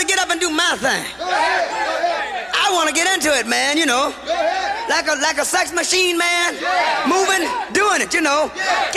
get up and do my thing. I want to get into it, man, you know. Like a sex machine, man. Moving, doing it, you know.